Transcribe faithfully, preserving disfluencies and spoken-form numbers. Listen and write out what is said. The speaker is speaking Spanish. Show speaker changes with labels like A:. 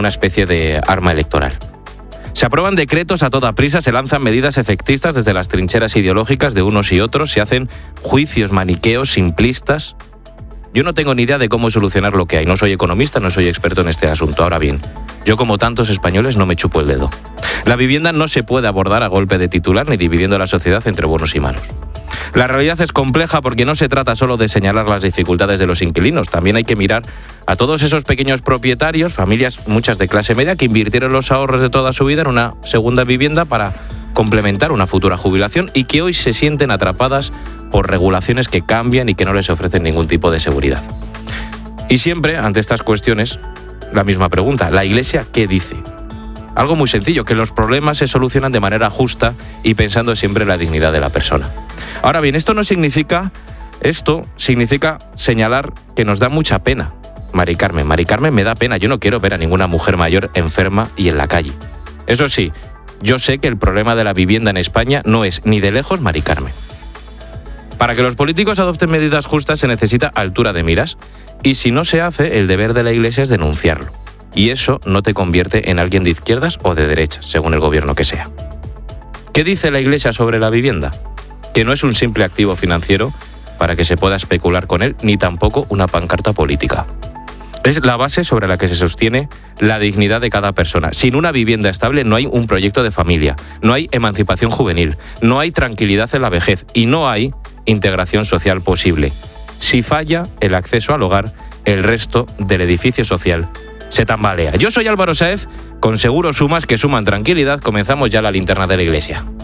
A: una especie de arma electoral. Se aprueban decretos a toda prisa, se lanzan medidas efectistas desde las trincheras ideológicas de unos y otros, se hacen juicios maniqueos, simplistas. Yo no tengo ni idea de cómo solucionar lo que hay. No soy economista, no soy experto en este asunto. Ahora bien, yo como tantos españoles no me chupo el dedo. La vivienda no se puede abordar a golpe de titular ni dividiendo a la sociedad entre buenos y malos. La realidad es compleja porque no se trata solo de señalar las dificultades de los inquilinos. También hay que mirar a todos esos pequeños propietarios, familias, muchas de clase media, que invirtieron los ahorros de toda su vida en una segunda vivienda para complementar una futura jubilación y que hoy se sienten atrapadas por regulaciones que cambian y que no les ofrecen ningún tipo de seguridad. Y siempre, ante estas cuestiones, la misma pregunta: ¿la Iglesia qué dice? Algo muy sencillo, que los problemas se solucionan de manera justa y pensando siempre en la dignidad de la persona. Ahora bien, esto no significa, esto significa señalar que nos da mucha pena. Mari Carmen, Mari Carmen me da pena, yo no quiero ver a ninguna mujer mayor enferma y en la calle. Eso sí, yo sé que el problema de la vivienda en España no es ni de lejos Mari Carmen. Para que los políticos adopten medidas justas se necesita altura de miras, y si no se hace, el deber de la Iglesia es denunciarlo. Y eso no te convierte en alguien de izquierdas o de derechas, según el gobierno que sea. ¿Qué dice la Iglesia sobre la vivienda? Que no es un simple activo financiero para que se pueda especular con él, ni tampoco una pancarta política. Es la base sobre la que se sostiene la dignidad de cada persona. Sin una vivienda estable no hay un proyecto de familia, no hay emancipación juvenil, no hay tranquilidad en la vejez y no hay integración social posible. Si falla el acceso al hogar, el resto del edificio social se tambalea. Yo soy Álvaro Sáez, con Seguro Sumas, que suman tranquilidad. Comenzamos ya la linterna de la Iglesia.